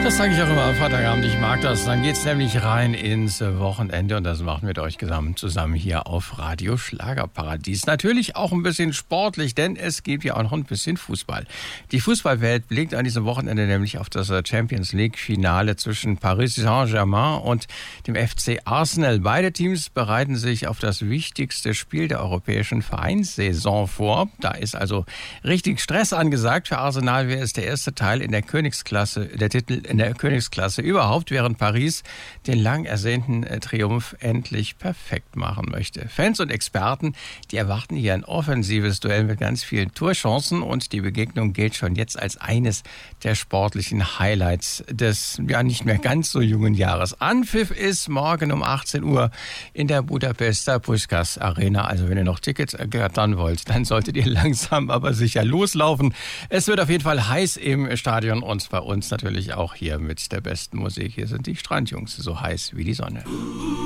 Das sage ich auch immer am Freitagabend, ich mag das. Dann geht's nämlich rein ins Wochenende und das machen wir mit euch zusammen hier auf Radio Schlagerparadies. Natürlich auch ein bisschen sportlich, denn es gibt ja auch noch ein bisschen Fußball. Die Fußballwelt blickt an diesem Wochenende nämlich auf das Champions League-Finale zwischen Paris Saint-Germain und dem FC Arsenal. Beide Teams bereiten sich auf das wichtigste Spiel der europäischen Vereinssaison vor. Da ist also richtig Stress angesagt. Für Arsenal wäre es der erste Teil in der Königsklasse, der Titel in der Königsklasse überhaupt, während Paris den lang ersehnten Triumph endlich perfekt machen möchte. Fans und Experten, die erwarten hier ein offensives Duell mit ganz vielen Torchancen und die Begegnung gilt schon jetzt als eines der sportlichen Highlights des ja nicht mehr ganz so jungen Jahres. Anpfiff ist morgen um 18 Uhr in der Budapester Puskás Arena. Also wenn ihr noch Tickets ergattern wollt, dann solltet ihr langsam aber sicher loslaufen. Es wird auf jeden Fall heiß im Stadion und bei uns natürlich auch hier mit der besten Musik. Hier sind die Strandjungs, so heiß wie die Sonne.